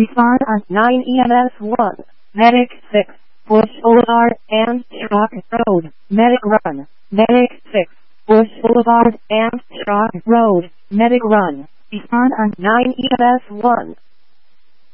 Respond on 9 EMS 1. Medic 6. Bush Boulevard and Chalk Road. Medic run. Medic 6. Bush Boulevard and Chalk Road. Medic run. Respond on 9 EMS 1.